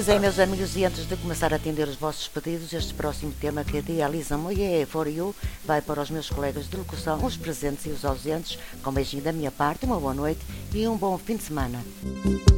Pois é, meus amigos, e antes de começar a atender os vossos pedidos, este próximo tema que idealizam e é For You vai para os meus colegas de locução, os presentes e os ausentes, com um beijinho da minha parte, uma boa noite e um bom fim de semana.